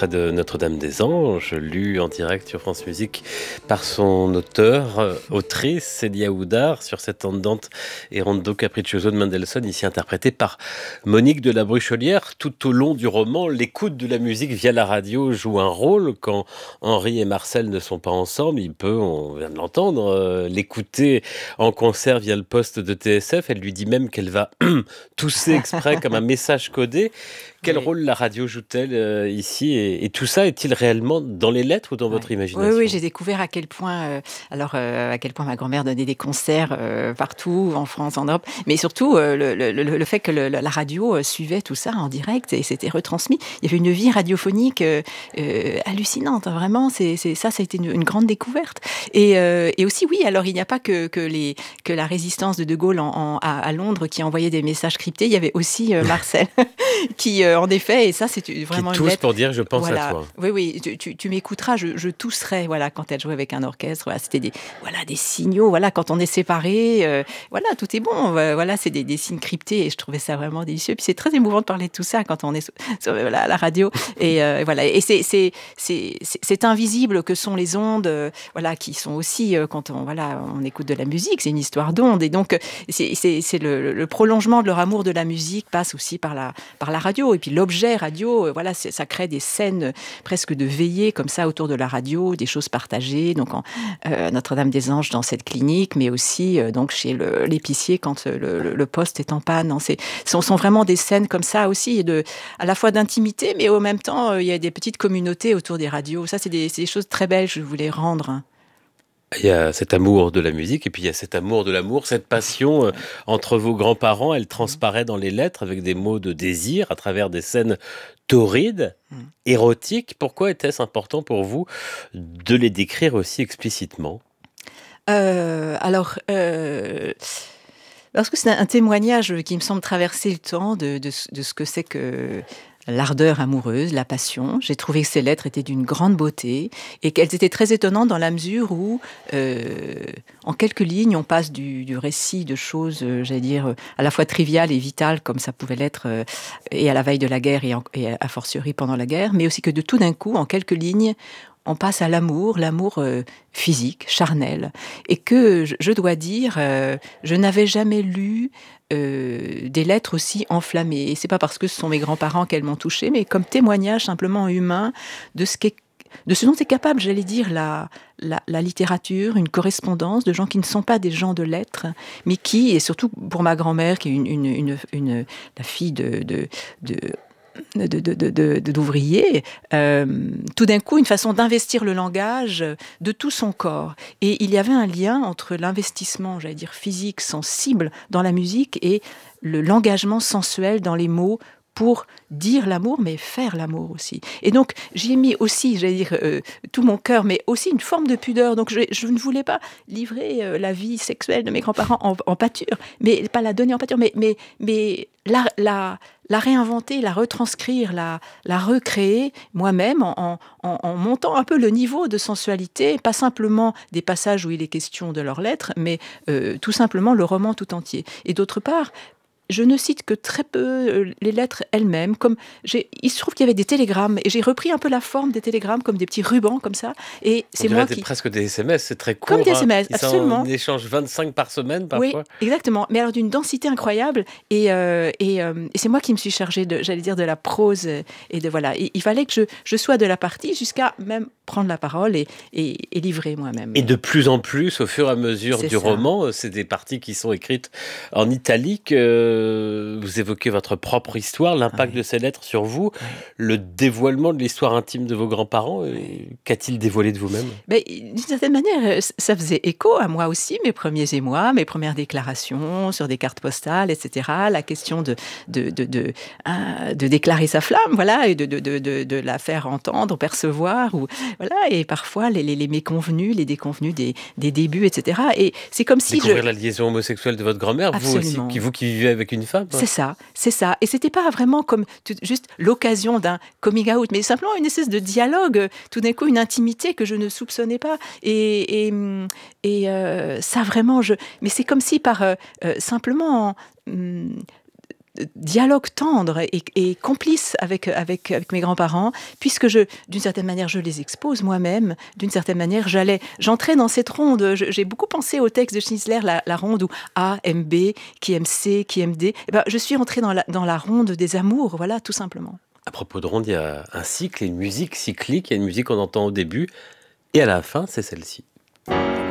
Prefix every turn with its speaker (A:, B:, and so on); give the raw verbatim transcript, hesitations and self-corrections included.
A: extrait de Notre-Dame-des-Anges, lu en direct sur France Musique par son auteur, euh, autrice Célia Houdard, sur cette andante et rondo capriccioso de Mendelssohn, ici interprété par Monique de la Bruchelière. Tout au long du roman, l'écoute de la musique via la radio joue un rôle. Quand Henri et Marcel ne sont pas ensemble, il peut, on vient de l'entendre, euh, l'écouter en concert via le poste de T S F. Elle lui dit même qu'elle va tousser exprès comme un message codé. Quel
B: Oui.
A: rôle la radio joue-t-elle euh, ici et, et tout ça est-il réellement dans les lettres ou dans
B: Ouais.
A: votre
B: Oui,
A: imagination?
B: oui, j'ai découvert à quel point, euh, alors euh, à quel point ma grand-mère donnait des concerts euh, partout en France, en Europe, mais surtout euh, le, le, le, le fait que le, la radio euh, suivait tout ça en direct et c'était retransmis. Il y avait une vie radiophonique euh, euh, hallucinante, hein, vraiment. C'est, c'est ça, ça a été une, une grande découverte. Et, euh, et aussi, oui, alors il n'y a pas que que les que la résistance de De Gaulle en, en, à, à Londres qui envoyait des messages cryptés. Il y avait aussi euh, Marcel qui, euh, en effet, et ça, c'est vraiment
A: Qui
B: une
A: tousse
B: lettre.
A: pour dire je pense
B: Voilà.
A: à toi.
B: Oui, oui, tu, tu, tu m'écouteras, je, je tousserai, voilà, quand elle jouait avec un orchestre. Voilà, c'était des, voilà, des signaux, voilà, quand on est séparés, euh, voilà, tout est bon. Euh, voilà, c'est des, des signes cryptés et je trouvais ça vraiment délicieux. Puis c'est très émouvant de parler de tout ça quand on est sur, sur, voilà, à la radio. Et euh, voilà, et c'est, c'est, c'est, c'est, c'est invisible que sont les ondes, euh, voilà, qui sont aussi, euh, quand on, voilà, on écoute de la musique, c'est une histoire d'ondes. Et donc, c'est, c'est, c'est le, le prolongement de leur amour de la musique passe aussi par la, par la radio. Et puis l'objet radio, euh, voilà, c'est, ça crée des scènes presque de veillée comme ça autour de la radio, des choses partagées. Donc en, euh, Notre-Dame-des-Anges dans cette clinique, mais aussi euh, donc chez le, l'épicier quand euh, le, le poste est en panne. Non, c'est, ce sont vraiment des scènes comme ça aussi, de, à la fois d'intimité, mais en même temps, euh, il y a des petites communautés autour des radios. Ça, c'est des, c'est des choses très belles, je voulais rendre. Hein.
A: Il y a cet amour de la musique et puis il y a cet amour de l'amour, cette passion euh,
B: Ouais.
A: entre vos grands-parents. Elle transparaît dans les lettres avec des mots de désir à travers des scènes torrides,
B: Mm.
A: érotiques. Pourquoi était-ce important pour vous de les décrire aussi explicitement?
B: Euh, alors, euh, parce que c'est un, un témoignage qui me semble traverser le temps de, de, de ce que c'est que l'ardeur amoureuse, la passion. J'ai trouvé que ces lettres étaient d'une grande beauté et qu'elles étaient très étonnantes dans la mesure où, euh, en quelques lignes, on passe du, du récit de choses, euh, j'allais dire, euh, à la fois triviales et vitales, comme ça pouvait l'être, euh, et à la veille de la guerre et, en, et a fortiori pendant la guerre, mais aussi que de tout d'un coup, en quelques lignes, on passe à l'amour, l'amour euh, physique, charnel, et que je, je dois dire, euh, je n'avais jamais lu euh, des lettres aussi enflammées. Et c'est pas parce que ce sont mes grands-parents qu'elles m'ont touchée, mais comme témoignage simplement humain de ce qu'est, de ce dont est capable, j'allais dire, la, la, la littérature, une correspondance de gens qui ne sont pas des gens de lettres, mais qui, et surtout pour ma grand-mère, qui est une, une, une, une la fille de, de, de De, de, de, de, d'ouvrier, euh, tout d'un coup, une façon d'investir le langage de tout son corps. Et il y avait un lien entre l'investissement, j'allais dire physique, sensible dans la musique et le, l'engagement sensuel dans les mots pour dire l'amour, mais faire l'amour aussi. Et donc, j'y ai mis aussi, j'allais dire, euh, tout mon cœur, mais aussi une forme de pudeur. Donc, je, je ne voulais pas livrer euh, la vie sexuelle de mes grands-parents en, en pâture, mais pas la donner en pâture, mais, mais, mais la, la, la réinventer, la retranscrire, la, la recréer moi-même en, en, en montant un peu le niveau de sensualité, pas simplement des passages où il est question de leurs lettres, mais euh, tout simplement le roman tout entier. Et d'autre part, je ne cite que très peu les lettres elles-mêmes. Comme j'ai, il se trouve qu'il y avait des télégrammes et j'ai repris un peu la forme des télégrammes comme des petits rubans comme ça. Et c'est
A: On
B: moi
A: dirait
B: qui,
A: presque des S M S, c'est très
B: comme
A: court.
B: des
A: Hein.
B: S M S,
A: Ils s'en
B: absolument.
A: échangent vingt-cinq par semaine
B: Oui,
A: parfois.
B: exactement. Mais alors d'une densité incroyable. Et, euh, et, euh, et c'est moi qui me suis chargée de, j'allais dire, de la prose et de voilà. Et il fallait que je, je sois de la partie jusqu'à même prendre la parole et, et, et livrer moi-même.
A: Et de plus en plus, au fur et à mesure
B: C'est
A: du
B: ça.
A: roman, c'est des parties qui sont écrites en italique. Euh, vous évoquez votre propre histoire, l'impact
B: Ouais.
A: de ces lettres sur vous,
B: Ouais.
A: le dévoilement de l'histoire intime de vos grands-parents. euh,
B: Ouais.
A: Qu'a-t-il dévoilé de vous-même?
B: Mais d'une certaine manière, ça faisait écho à moi aussi, mes premiers émois, mes premières déclarations sur des cartes postales, et cetera. La question de, de, de, de, hein, de déclarer sa flamme, voilà, et de, de, de, de, de la faire entendre, percevoir, ou, voilà, et parfois les, les, les méconvenus, les déconvenus des, des débuts, et cetera. Et c'est comme si
A: Découvrir
B: je...
A: la liaison homosexuelle de votre grand-mère, vous aussi,
B: Absolument.
A: qui, vous qui vivez avec une femme.
B: C'est ça, c'est ça. Et c'était pas vraiment comme tout- juste l'occasion d'un coming out, mais simplement une espèce de dialogue, euh, tout d'un coup une intimité que je ne soupçonnais pas. Et, et, hum, et euh, ça vraiment, je. Mais c'est comme si par euh, euh, simplement hum, dialogue tendre et, et complice avec, avec, avec mes grands-parents, puisque je, d'une certaine manière, je les expose moi-même. D'une certaine manière, j'allais, j'entrais dans cette ronde. Je, j'ai beaucoup pensé au texte de Schnitzler, la, la ronde où A aime B, qui aime C, qui aime D. Eh ben, je suis entrée dans la, dans la ronde des amours, voilà, tout simplement.
A: À propos de ronde, il y a un cycle, une musique cyclique. Il y a une musique qu'on entend au début et à la fin, c'est celle-ci.